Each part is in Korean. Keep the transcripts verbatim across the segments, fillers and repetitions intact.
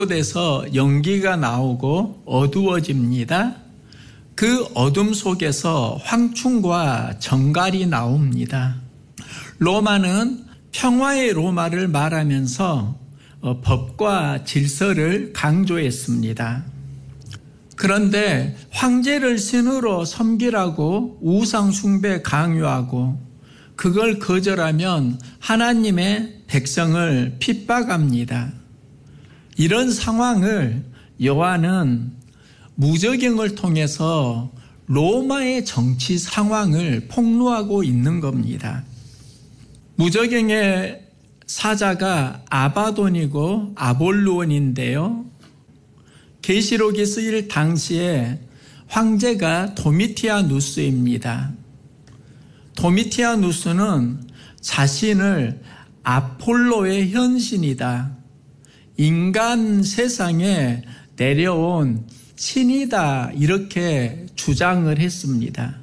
에서 연기가 나오고 어두워집니다. 그 어둠 속에서 황충과 정갈이 나옵니다. 로마는 평화의 로마를 말하면서 법과 질서를 강조했습니다. 그런데 황제를 신으로 섬기라고 우상 숭배 강요하고 그걸 거절하면 하나님의 백성을 핍박합니다. 이런 상황을 요한은 무저경을 통해서 로마의 정치 상황을 폭로하고 있는 겁니다. 무저경의 사자가 아바돈이고 아볼루온인데요. 계시록이 쓰일 당시에 황제가 도미티아누스입니다. 도미티아누스는 자신을 아폴로의 현신이다, 인간 세상에 내려온 신이다, 이렇게 주장을 했습니다.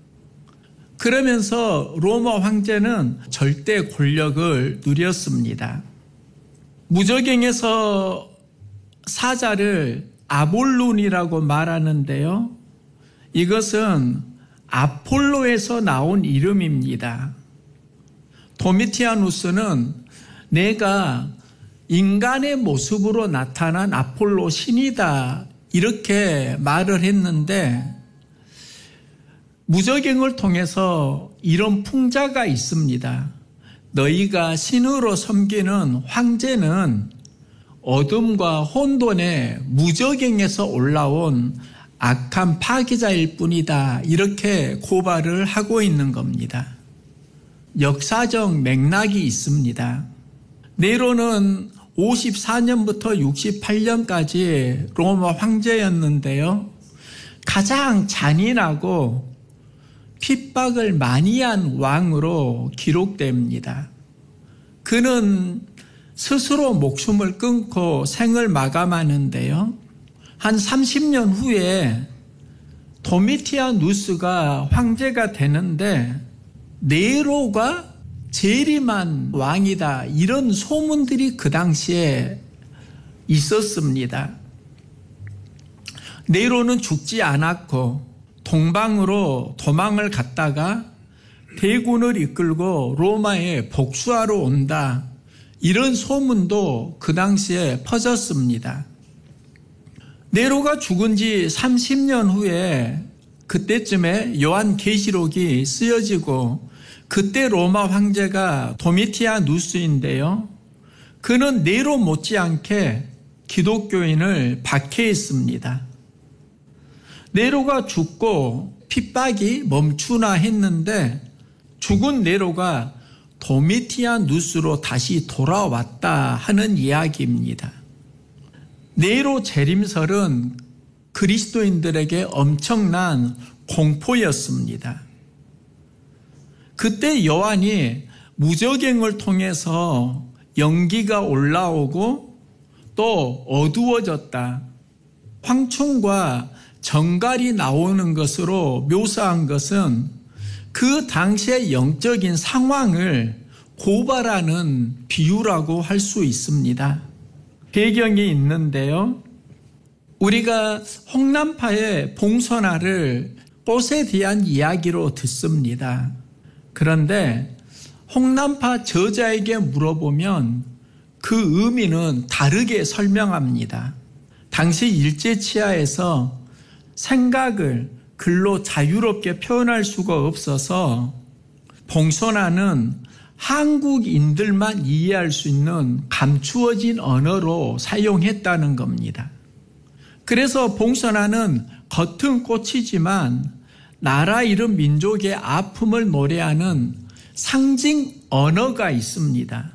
그러면서 로마 황제는 절대 권력을 누렸습니다. 무저경에서 사자를 아볼룬이라고 말하는데요. 이것은 아폴로에서 나온 이름입니다. 도미티아누스는 내가 인간의 모습으로 나타난 아폴로 신이다, 이렇게 말을 했는데 무저경을 통해서 이런 풍자가 있습니다. 너희가 신으로 섬기는 황제는 어둠과 혼돈의 무저경에서 올라온 악한 파괴자일 뿐이다, 이렇게 고발을 하고 있는 겁니다. 역사적 맥락이 있습니다. 네로는 오십사 년부터 육십팔 년까지 로마 황제였는데요. 가장 잔인하고 핍박을 많이 한 왕으로 기록됩니다. 그는 스스로 목숨을 끊고 생을 마감하는데요. 한 삼십 년 후에 도미티아누스가 황제가 되는데 네로가 재림한 왕이다, 이런 소문들이 그 당시에 있었습니다. 네로는 죽지 않았고 동방으로 도망을 갔다가 대군을 이끌고 로마에 복수하러 온다, 이런 소문도 그 당시에 퍼졌습니다. 네로가 죽은 지 삼십 년 후에 그때쯤에 요한계시록이 쓰여지고 그때 로마 황제가 도미티아누스인데요. 그는 네로 못지않게 기독교인을 박해했습니다. 네로가 죽고 핍박이 멈추나 했는데 죽은 네로가 도미티아누스로 다시 돌아왔다 하는 이야기입니다. 네로 재림설은 그리스도인들에게 엄청난 공포였습니다. 그때 요한이 무저경을 통해서 연기가 올라오고 또 어두워졌다, 황충과 정갈이 나오는 것으로 묘사한 것은 그 당시의 영적인 상황을 고발하는 비유라고 할 수 있습니다. 배경이 있는데요. 우리가 홍남파의 봉선화를 꽃에 대한 이야기로 듣습니다. 그런데 홍남파 저자에게 물어보면 그 의미는 다르게 설명합니다. 당시 일제치하에서 생각을 글로 자유롭게 표현할 수가 없어서 봉선화는 한국인들만 이해할 수 있는 감추어진 언어로 사용했다는 겁니다. 그래서 봉선화는 겉은 꽃이지만 나라 이름 민족의 아픔을 노래하는 상징 언어가 있습니다.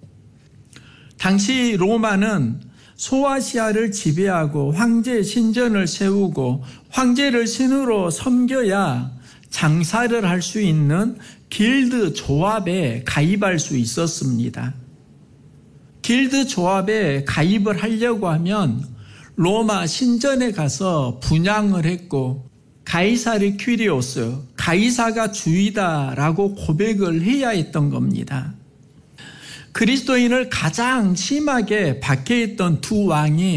당시 로마는 소아시아를 지배하고 황제 신전을 세우고 황제를 신으로 섬겨야 장사를 할 수 있는 길드 조합에 가입할 수 있었습니다. 길드 조합에 가입을 하려고 하면 로마 신전에 가서 분향을 했고 가이사르 퀴리오스, 가이사가 주이다라고 고백을 해야 했던 겁니다. 그리스도인을 가장 심하게 박해했던 두 왕이